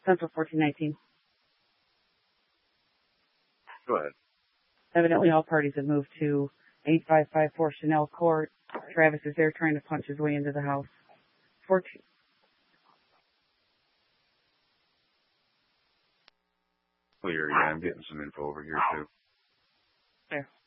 Central 1419. Go ahead. Evidently, all parties have moved to 8554 Chanel Court. Travis is there trying to punch his way into the house. 14. Clear, yeah, I'm getting some info over here, too. There.